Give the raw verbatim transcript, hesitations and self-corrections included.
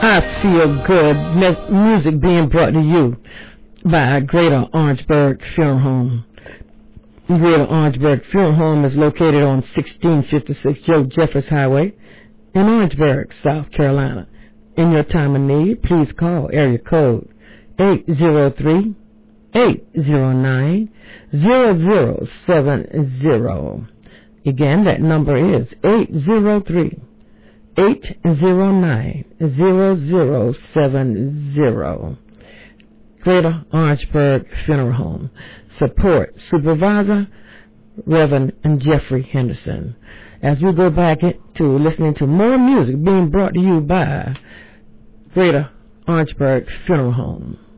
I Feel Good music being brought to you by Greater Orangeburg Funeral Home. Greater Orangeburg Funeral Home is located on sixteen fifty-six Joe Jeffers Highway in Orangeburg, South Carolina. In your time of need, please call area code eight zero three, eight zero nine, zero zero seven zero. Again, that number is eight zero three, eight zero nine, zero zero seven zero. Greater Orangeburg Funeral Home. Support Supervisor Reverend Jeffrey Henderson. As we go back to listening to more music being brought to you by Greater Orangeburg Funeral Home.